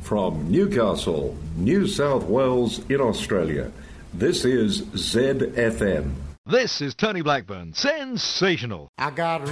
From Newcastle, New South Wales in Australia, this is ZFM. This is Tony Blackburn. Sensational. I got